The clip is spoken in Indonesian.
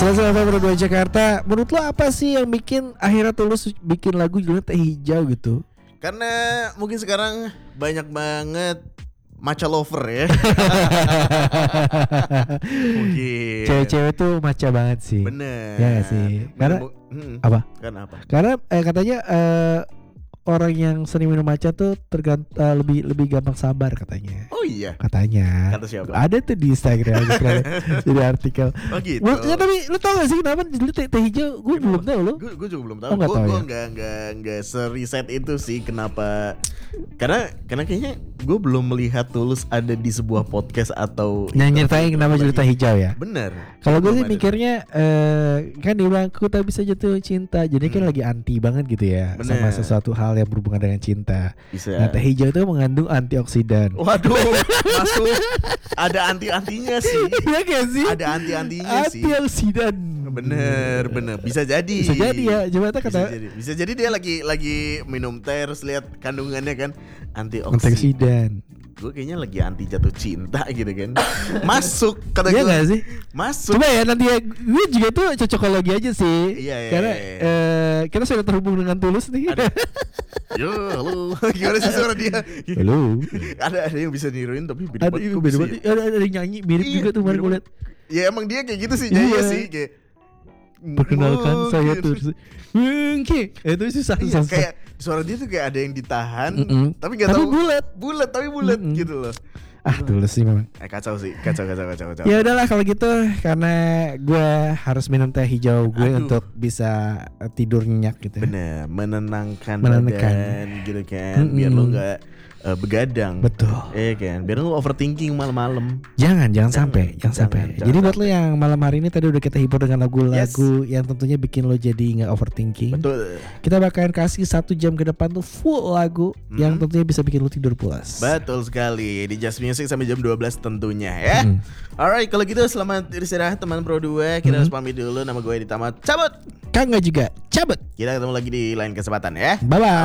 Selamat Pro 2 Jakarta. Menurut lo apa sih yang bikin akhirnya Tulus bikin lagu judulnya Teh Hijau gitu? Karena mungkin sekarang banyak banget matcha lover ya. Mungkin Cewek-cewek tuh maca banget sih. bener. Ya gak sih? Karena apa? Karena apa? Karena katanya orang yang sering minum matcha tuh lebih gampang sabar katanya. Oh iya. Katanya. Kata siapa? Ada tuh di Instagram jadi artikel. Oh gitu. Ya, tapi lu tau gak sih kenapa judul teh hijau? Gue belum tahu lo. Gue juga belum tahu. Oh, nggak tahu Gue ya? nggak seriset itu sih kenapa. Karena kayaknya gue belum melihat Tulus ada di sebuah podcast atau Nyeritain kenapa judul teh hijau ya? Bener. Kalau gue sih Belum ada. mikirnya kan dia bilang aku tak bisa jatuh cinta. Jadi kan lagi anti banget gitu ya. Bener. Sama sesuatu hal yang berhubungan dengan cinta. Bisa. Nah, teh hijau itu mengandung antioksidan. Waduh, masuk ada anti-antinya sih. Iya gak sih? Ada anti-antinya sih. Antioksidan. Bener. Bisa jadi. Bisa jadi ya. Coba Bisa kata jadi. Bisa jadi dia lagi minum teh terus lihat kandungannya kan antioksidan. antioksidan. Gue kayaknya lagi anti jatuh cinta gitu kan. Masuk kata Iya gue. gak sih? Masuk. Coba ya nanti ya, gue juga tuh cocokologi aja sih. Iya. Karena kita sudah terhubung dengan Tulus nih. Yo, halo. Gimana sih suara dia? Halo. ada yang bisa niruin tapi beda Ada banget. beda banget. Ada yang nyanyi mirip Iya, juga tuh kemarin mirip gue liat. Ya emang dia kayak gitu sih nyanyi Iya. sih kayak Perkenalkan saya gitu. Tulus. Itu susah. Iya, kayak suara dia tuh kayak ada yang ditahan, tapi nggak Tapi tahu bulat. tapi bulat gitu loh. Tulus sih memang. Kacau sih, kacau. Ya udahlah kalau gitu, karena gue harus minum teh hijau gue Aduh. untuk bisa tidur nyenyak gitu. Bener, menenangkan Menenangkan. badan gitu kan, biar lo nggak begadang. Betul. Kan, biar lo overthinking malam-malam. Jangan sampai. jangan Jadi buat lo yang malam hari ini tadi udah kita hibur dengan lagu-lagu Yes. yang tentunya bikin lo jadi nggak overthinking. Betul. Kita bakalan kasih 1 jam ke depan tuh full lagu yang tentunya bisa bikin lo tidur pulas. Betul sekali di Just Music sampai jam 12 tentunya ya. Alright, kalau gitu selamat istirahat teman Pro 2. Kita harus pamit dulu. Nama gue Edi Tamat. Cabut. Kang nggak juga cabut. Kita ketemu lagi di lain kesempatan ya. Bye bye.